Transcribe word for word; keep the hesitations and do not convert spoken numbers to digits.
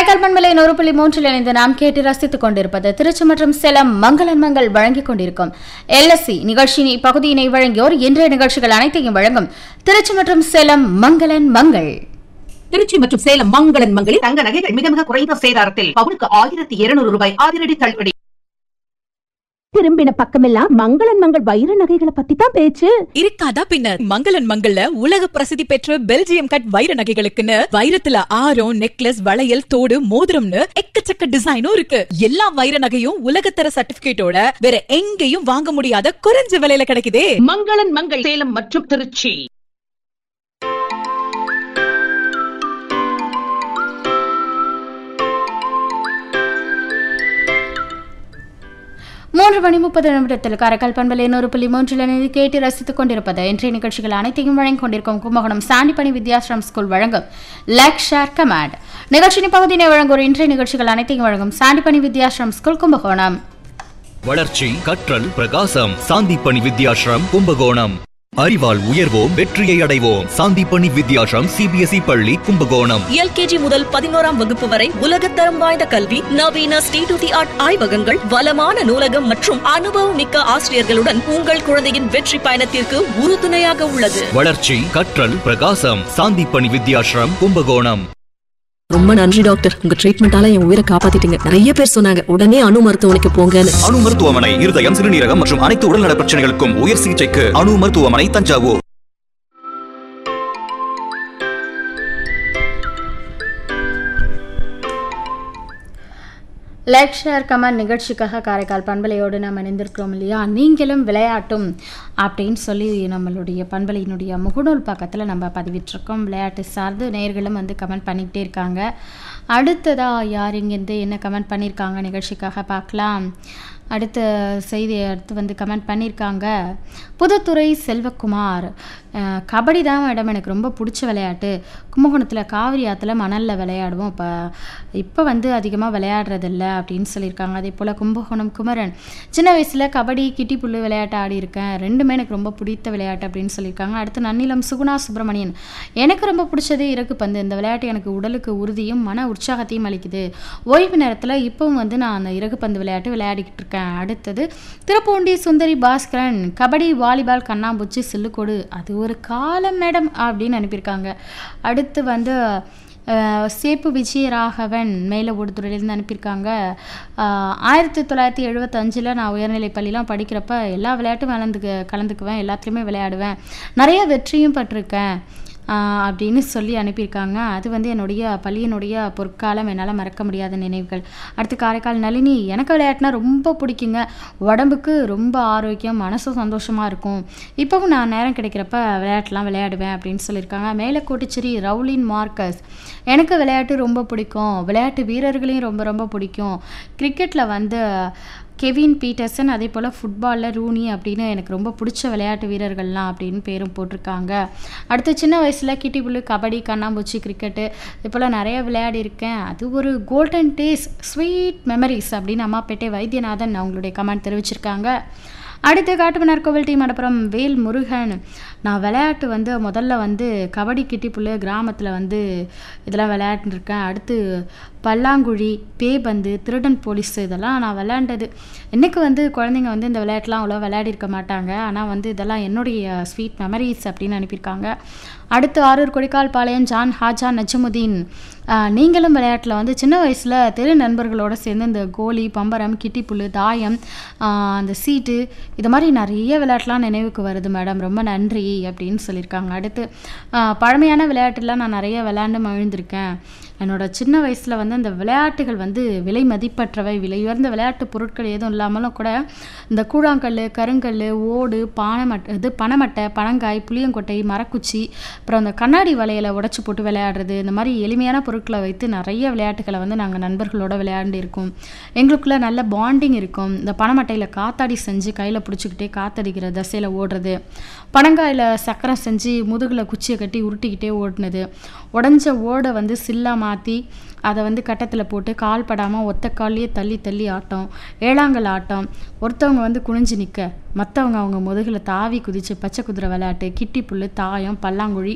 காரைக்கால் பண்பலை நூறு புள்ளி மூன்றில் இணைந்து நாம் கேட்டு ரசித்துக் கொண்டிருப்பது திருச்சி மற்றும் சேலம் மங்களன் மங்கள் வழங்கிக் கொண்டிருக்கும் எல்எஸ்சி நிகழ்ச்சியின் இப்பகுதியினை வழங்கியோர் இன்றைய நிகழ்ச்சிகள் அனைத்தையும் வழங்கும் திருச்சி மற்றும் சேலம் மங்களன் மங்கள். திருச்சி மற்றும் சேலம் மங்களன் மங்களில் தங்க நகைகள் மிக மிக குறைந்த சேதாரத்தில் பவுனுக்கு ஆயிரத்தி இருநூறு ரூபாய் அதிரடி தள்ளுபடி. திரும்பின பக்கமெல்லாம் மங்களன் மங்கள் வைர நகைகளை பத்தி தான் பேச்சு. இருக்காதா பின்ன. மங்களன் மங்கள்ல உலக பிரசித்தி பெற்ற பெல்ஜியம் கட் வைர நகைகளுக்குன்னு வைரத்துல ஆரம், நெக்லஸ், வளையல், தோடு, மோதிரம்னு எக்கச்சக்க டிசைனும் இருக்கு. எல்லா வைர நகையும் உலகத்தர சர்டிபிகேட்டோட வேற எங்கேயும் வாங்க முடியாத குறைஞ்ச விலையில கிடைக்குதே. மங்களன் மங்கள் சேலம் மற்றும் திருச்சி. மூன்று மணி முப்பது நிமிடத்தில் காரைக்கால் பண்பலை நூறு புள்ளி மூன்றில் இணைந்து கேட்டு ரசித்துக் கொண்டிருப்பது இன்றைய நிகழ்ச்சிகள் அனைத்தையும் வழங்கிக் கொண்டிருக்கும் கும்பகோணம் சாண்டிப்பணி வித்யாசிரம் ஸ்கூல் வழங்கும் லைக் ஷேர் கமெண்ட் நிகழ்ச்சியின் பகுதியினை வழங்குவோர் இன்றைய நிகழ்ச்சிகள் அனைத்தையும் வழங்கும் சாண்டிப்பணி வித்யாசிரம் ஸ்கூல் கும்பகோணம். வளர்ச்சி, கற்றல், பிரகாசம். சாந்திப்பணி வித்யாசிரம் கும்பகோணம். அறிவால் உயர்வோம், வெற்றியை அடைவோம். சாந்திப்பணி வித்யாசிரம் சிபிஎஸ்இ பள்ளி கும்பகோணம். எல்கேஜி முதல் பதினோராம் வகுப்பு வரை உலகத்தரம் வாய்ந்த கல்வி, நவீன ஸ்டேட் ஆஃப் தி ஆர்ட் ஆய்வகங்கள், வளமான நூலகம் மற்றும் அனுபவம் மிக்க ஆசிரியர்களுடன் உங்கள் குழந்தையின் வெற்றி பயணத்திற்கு உறுதுணையாக உள்ளது. வளர்ச்சி, கற்றல், பிரகாசம். சாந்திப்பணி வித்யாசிரம் கும்பகோணம். ரொம்ப நன்றி டாக்டர், உங்க ட்ரீட்மெண்டால என் உயிரை காப்பாத்திட்டீங்க. நிறைய பேர் சொன்னாங்க உடனே அணு மருத்துவமனைக்கு போங்கன்னு. அணு மருத்துவமனை இருதயம், சிறுநீரகம் மற்றும் அனைத்து உடல்நல பிரச்சனைகளுக்கும் உயர் சிகிச்சைக்கு அணு மருத்துவமனை தஞ்சாவூர். லைக் ஷேர் கமெண்ட் நிகழ்ச்சிக்காக காரைக்கால் பண்பலையோடு நாம் இணைந்திருக்கிறோம் இல்லையா. நீங்களும் விளையாட்டும் அப்படின்னு சொல்லி நம்மளுடைய பண்பலையினுடைய முகநூல் பக்கத்தில் நம்ம பதிவிட்டிருக்கோம். விளையாட்டு சார்ந்து நேயர்களும் வந்து கமெண்ட் பண்ணிக்கிட்டே இருக்காங்க. அடுத்ததாக யார் இங்கேருந்து என்ன கமெண்ட் பண்ணியிருக்காங்க நிகழ்ச்சிக்காக பார்க்கலாம். அடுத்த செய்தியை அடுத்து வந்து கமெண்ட் பண்ணியிருக்காங்க புதுத்துறை செல்வகுமார். கபடி தான் மேடம் எனக்கு ரொம்ப பிடிச்ச விளையாட்டு. கும்பகோணத்தில் காவிரி ஆற்றுல மணலில் விளையாடுவோம். இப்போ இப்போ வந்து அதிகமாக விளையாடுறதில்ல அப்படின்னு சொல்லியிருக்காங்க. அதே போல் கும்பகோணம் குமரன், சின்ன வயசில் கபடி, கிட்டி புல்லு விளையாட்டு ஆடி இருக்கேன். ரெண்டுமே எனக்கு ரொம்ப பிடித்த விளையாட்டு அப்படின்னு சொல்லியிருக்காங்க. அடுத்து நன்னிலம் சுகுணா சுப்பிரமணியன், எனக்கு ரொம்ப பிடிச்சது இறகு பந்து. இந்த விளையாட்டு எனக்கு உடலுக்கு உறுதியும் மன உற்சாகத்தையும் அளிக்குது. ஓய்வு நேரத்தில் இப்பவும் வந்து நான் அந்த இறகு பந்து விளையாட்டு விளையாடிக்கிட்டு இருக்கேன். அடுத்தது திருப்பூண்டி சுந்தரி பாஸ்கரன், கபடி, வாலிபால், கண்ணாம்பூச்சி, சில்லுக்கோடு அது ஒரு காலம் மேடம் அப்படின்னு அனுப்பியிருக்காங்க. அடுத்து வந்து சேப்பு விஜயராகவன் மேலே ஓடுதுறையிலேருந்து அனுப்பியிருக்காங்க. ஆயிரத்தி தொள்ளாயிரத்தி எழுபத்தஞ்சில் நான் உயர்நிலை பள்ளிலாம் படிக்கிறப்ப எல்லா விளையாட்டும் கலந்துக்க கலந்துக்குவேன் எல்லாத்துலேயுமே விளையாடுவேன். நிறைய வெற்றியும் பட்டிருக்கேன் அப்படின்னு சொல்லி அனுப்பியிருக்காங்க. அது வந்து என்னுடைய பள்ளியினுடைய பொற்காலம், என்னால் மறக்க முடியாத நினைவுகள். அடுத்து காரைக்கால் நளினி, எனக்கு விளையாட்டுனா ரொம்ப பிடிக்குங்க. உடம்புக்கு ரொம்ப ஆரோக்கியம், மனசும் சந்தோஷமாக இருக்கும். இப்போவும் நான் நேரம் கிடைக்கிறப்ப விளையாட்டுலாம் விளையாடுவேன் அப்படின்னு சொல்லியிருக்காங்க. மேலே கோட்டிச்சேரி ரவுலின் மார்க்கஸ், எனக்கு விளையாட்டு ரொம்ப பிடிக்கும். விளையாட்டு வீரர்களையும் ரொம்ப ரொம்ப பிடிக்கும். கிரிக்கெட்டில் வந்து கெவின் பீட்டர்சன், அதே போல் ஃபுட்பாலில் ரூனி அப்படின்னு எனக்கு ரொம்ப பிடிச்ச விளையாட்டு வீரர்கள்லாம் அப்படின்னு பேரும் போட்டிருக்காங்க. அடுத்து சின்ன வயசில் கிட்டி புல்லு, கபடி, கண்ணாம்பூச்சி, கிரிக்கெட்டு இது போல் நிறைய விளையாடி இருக்கேன். அது ஒரு கோல்டன் டேஸ், ஸ்வீட் மெமரிஸ் அப்படின்னு அம்மாப்பேட்டை வைத்தியநாதன் அவங்களுடைய கமெண்ட் தெரிவிச்சிருக்காங்க. அடுத்து காட்டுமன்னார் கோவில் டி மடப்புறம் வேல் முருகன், நான் விளையாட்டு வந்து முதல்ல வந்து கபடி, கிட்டி புல்லு, கிராமத்தில் வந்து இதெல்லாம் விளையாண்டுருக்கேன். அடுத்து பல்லாங்குழி, பேபந்து, திருடன் போலீஸ் இதெல்லாம் நான் விளையாண்டது. இன்றைக்கி வந்து குழந்தைங்க வந்து இந்த விளையாட்டுலாம் அவ்வளோ விளையாடிருக்க மாட்டாங்க. ஆனால் வந்து இதெல்லாம் என்னுடைய ஸ்வீட் மெமரிஸ் அப்படின்னு அனுப்பியிருக்காங்க. அடுத்து ஆரூர் கொடிக்கால் பாளையம் ஜான் ஹாஜா நஜமுதீன், நீங்களும் விளையாட்டில் வந்து சின்ன வயசில் தெரு நண்பர்களோடு சேர்ந்து இந்த கோலி, பம்பரம், கிட்டி புல்லு, தாயம், அந்த சீட்டு இது மாதிரி நிறைய விளையாட்டுலாம் நினைவுக்கு வருது மேடம், ரொம்ப நன்றி அப்படின்னு சொல்லியிருக்காங்க. அடுத்து பழமையான விளையாட்டுலாம் நான் நிறைய விளையாண்டு மகிழ்ந்திருக்கேன். என்னோட சின்ன வயசில் வந்து அந்த விளையாட்டுகள் வந்து விலை மதிப்பற்றவை, விலை உயர்ந்த விளையாட்டு பொருட்கள் எதுவும் இல்லாமலும் கூட இந்த கூழாங்கல், கருங்கல், ஓடு, பானைமட்டை, இது பனைமட்டை, பனங்காய், புளியங்கொட்டை, மரக்குச்சி, அப்புறம் அந்த கண்ணாடி வலையில் உடச்சி போட்டு விளையாடுறது, இந்த மாதிரி எளிமையான பொருட்களை வைத்து நிறைய விளையாட்டுகளை வந்து நாங்கள் நண்பர்களோட விளையாண்டு இருக்கோம். எங்களுக்குள்ளே நல்ல பாண்டிங் இருக்கும். இந்த பனைமட்டையில் காத்தாடி செஞ்சு கையில் பிடிச்சிக்கிட்டே காத்தடிக்கிற தசையில் ஓடுறது, பனங்காயில் சக்கரை செஞ்சு முதுகில் குச்சியை கட்டி உருட்டிக்கிட்டே ஓடினது, உடஞ்ச ஓடை வந்து சில்லா மாற்றி அதை வந்து கட்டத்தில் போட்டு கால் படாமல் ஒத்த கால்லையே தள்ளி தள்ளி ஆட்டம், ஏழாங்கல் ஆட்டம், ஒருத்தவங்க வந்து குனிஞ்சு நிற்க மற்றவங்க அவங்க முதுகில் தாவி குதித்து பச்சை குதிரை விளையாட்டு, கிட்டி புல், தாயம், பல்லாங்குழி